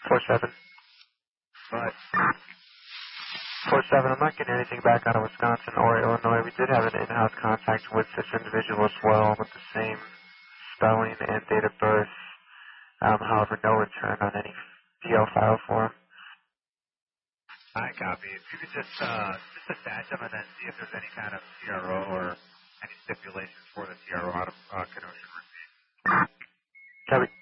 4-7. But 4-7, I'm not getting anything back out of Wisconsin or Illinois. We did have an in-house contact with this individual as well with the same spelling and date of birth. However, no return on any DL file for him. I copy. If you could just attach them and then see if there's any kind of CRO or any stipulations for the CRO out of Kenosha. Copy.